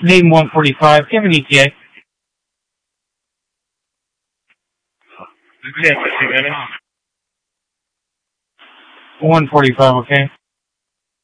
Name 145. Give an ETA. Yeah, 145, okay?